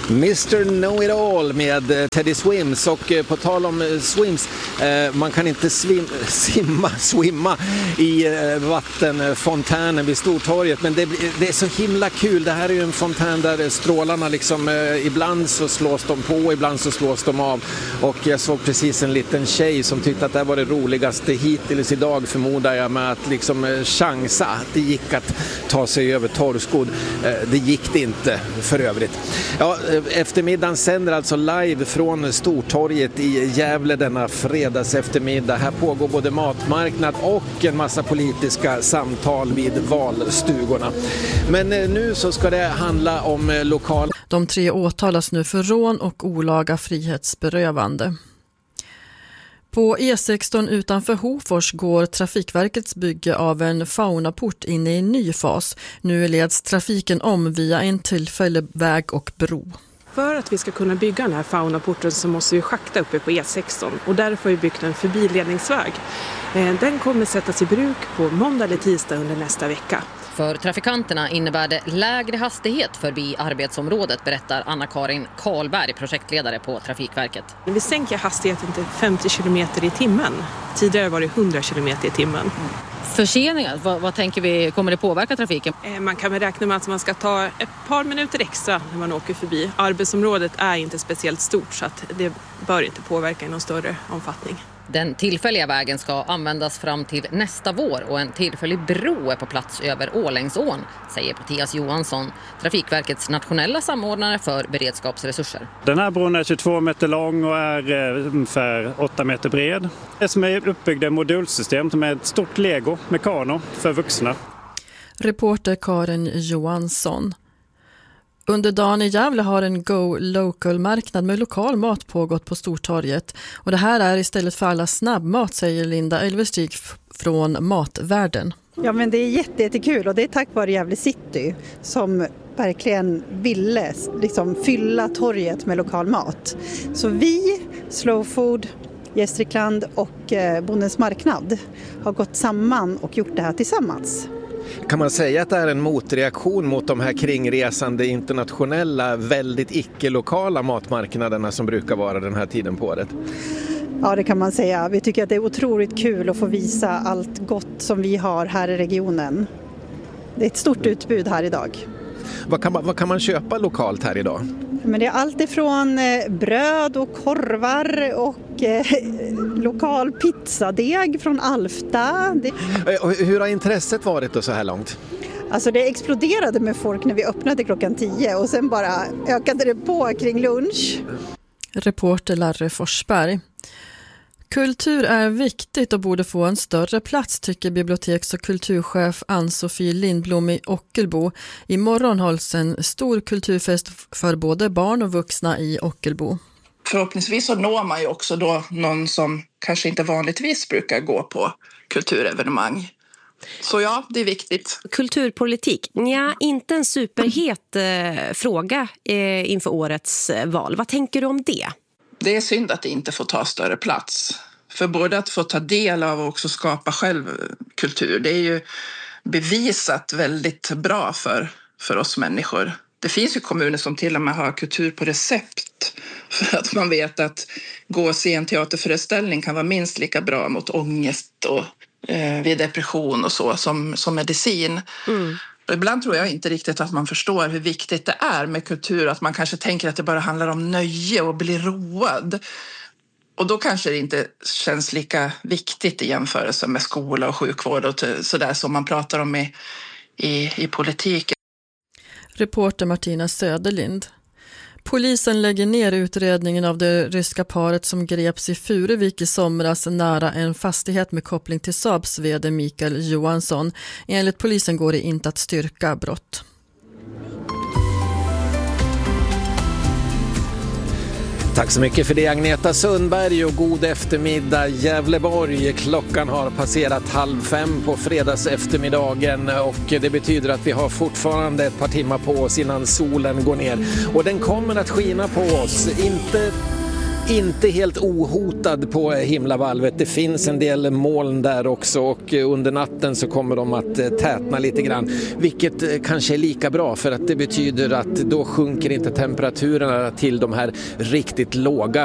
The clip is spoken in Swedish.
Mr. Know-It-All med Teddy Swims. Och på tal om swims, man kan inte swimma i vattenfontänen vid Stortorget, men det är så himla kul. Det här är ju en fontän där strålarna liksom, ibland så slås de på, ibland så slås de av. Och jag såg precis en liten tjej som tyckte att det var det roligaste hittills idag, förmodar jag, med att liksom chansa att det gick att ta sig över Torrskog. Det gick det inte för övrigt. Ja, eftermiddagen sänder alltså live från Stortorget i Gävle denna fredags eftermiddag. Här pågår både matmarknad och en massa politiska samtal vid valstugorna. Men nu så ska det handla om lokal... De 3 åtalas nu för rån och olaga frihetsberövande. På E16 utanför Hofors går Trafikverkets bygge av en faunaport in i en ny fas. Nu leds trafiken om via en tillfällig väg och bro. För att vi ska kunna bygga den här faunaporten så måste vi schakta uppe på E16 och därför har vi byggt en förbiledningsväg. Den kommer sättas i bruk på måndag eller tisdag under nästa vecka. För trafikanterna innebär det lägre hastighet förbi arbetsområdet, berättar Anna-Karin Karlberg, projektledare på Trafikverket. Vi sänker hastigheten till 50 km i timmen. Tidigare var det 100 km i timmen. Förseningar, vad tänker vi, kommer det påverka trafiken? Man kan väl räkna med att man ska ta ett par minuter extra när man åker förbi. Arbetsområdet är inte speciellt stort så att det bör inte påverka i någon större omfattning. Den tillfälliga vägen ska användas fram till nästa vår och en tillfällig bro är på plats över Ålängsån, säger Mattias Johansson, Trafikverkets nationella samordnare för beredskapsresurser. Den här bron är 22 meter lång och är ungefär 8 meter bred. Det som är uppbyggda modulsystem som är ett stort Lego Mekano för vuxna. Reporter Karin Johansson. Under dagen i Gävle har en Go Local-marknad med lokal mat pågått på Stortorget. Och det här är istället för alla snabbmat, säger Linda Elverstig från Matvärlden. Ja, men det är jättekul och det är tack vare Gävle City som verkligen ville liksom fylla torget med lokal mat. Så vi, Slow Food, Gästrikland och Bondens marknad har gått samman och gjort det här tillsammans. Kan man säga att det är en motreaktion mot de här kringresande internationella, väldigt icke-lokala matmarknaderna som brukar vara den här tiden på året? Ja, det kan man säga. Vi tycker att det är otroligt kul att få visa allt gott som vi har här i regionen. Det är ett stort utbud här idag. Vad kan man köpa lokalt här idag? Men det är allt ifrån bröd och korvar och lokal pizzadeg från Alfta. Hur har intresset varit då så här långt? Alltså det exploderade med folk när vi öppnade klockan 10 och sen bara ökade det på kring lunch. Reporter Larre Forsberg. Kultur är viktigt och borde få en större plats, tycker biblioteks- och kulturchef Ann-Sofie Lindblom i Ockelbo. Imorgon hålls en stor kulturfest för både barn och vuxna i Ockelbo. Förhoppningsvis så når man ju också då någon som kanske inte vanligtvis brukar gå på kulturevenemang. Så ja, det är viktigt. Kulturpolitik, inte en superhet fråga inför årets val. Vad tänker du om det? Det är synd att det inte får ta större plats. För både att få ta del av och också skapa själv kultur, det är ju bevisat väldigt bra för oss människor. Det finns ju kommuner som till och med har kultur på recept för att man vet att gå och se en teaterföreställning kan vara minst lika bra mot ångest och vid depression och så som medicin. Och ibland tror jag inte riktigt att man förstår hur viktigt det är med kultur. Att man kanske tänker att det bara handlar om nöje och bli road. Och då kanske det inte känns lika viktigt i jämförelse med skola och sjukvård och sådär som man pratar om i politiken. Reporter Martina Söderlind. Polisen lägger ner utredningen av det ryska paret som greps i Furuvik i somras nära en fastighet med koppling till Saabs vd Mikael Johansson. Enligt polisen går det inte att styrka brott. Tack så mycket för det, Agneta Sundberg, och god eftermiddag Gävleborg. Klockan har passerat 4:30 på fredags eftermiddagen och det betyder att vi har fortfarande ett par timmar på oss innan solen går ner. Och den kommer att skina på oss, inte inte helt ohotad på himlavalvet. Det finns en del moln där också och under natten så kommer de att tätna lite grann. Vilket kanske är lika bra för att det betyder att då sjunker inte temperaturerna till de här riktigt låga